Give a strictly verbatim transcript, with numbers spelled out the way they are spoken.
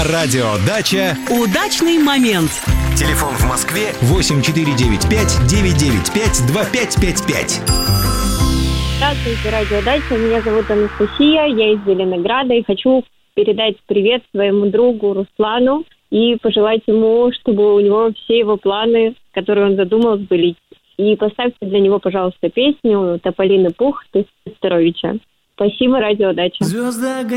На радио «Дача» удачный момент. Телефон в Москве восемь четыре девять пять девять девять пять два пять пять пять. Здравствуйте, радио «Дача». Меня зовут Анастасия, я из Зеленограда и хочу передать привет своему другу Руслану и пожелать ему, чтобы у него все его планы, которые он задумал, сбылись. И поставьте для него, пожалуйста, песню «Тополиный пух» Тосторовича. Спасибо, радио «Дача».